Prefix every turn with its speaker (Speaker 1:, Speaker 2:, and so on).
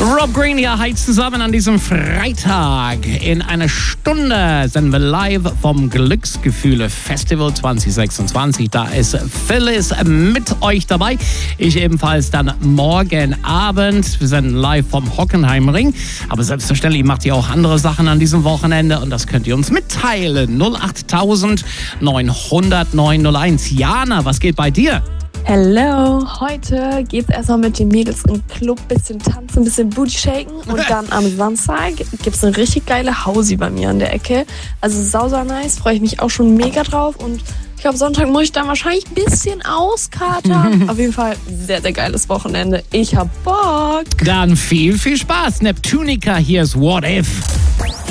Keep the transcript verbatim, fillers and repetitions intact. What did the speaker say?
Speaker 1: Rob Green hier, hi zusammen an diesem Freitag. In einer Stunde sind wir live vom Glücksgefühle Festival zwanzig sechsundzwanzig. Da ist Phyllis mit euch dabei. Ich ebenfalls dann morgen Abend. Wir sind live vom Hockenheimring. Aber selbstverständlich macht ihr auch andere Sachen an diesem Wochenende und das könnt ihr uns mitteilen. null acht neun null null neun null eins. Jana, was geht bei dir?
Speaker 2: Hello, heute geht's erstmal mit den Mädels im Club, bisschen tanzen, bisschen Booty shaken und dann am Samstag gibt's eine richtig geile Hausi bei mir an der Ecke. Also sauser nice, freue ich mich auch schon mega drauf und ich glaube Sonntag muss ich dann wahrscheinlich ein bisschen auskatern. Auf jeden Fall sehr, sehr geiles Wochenende. Ich hab Bock.
Speaker 1: Dann viel, viel Spaß. Neptunica, hier ist What If.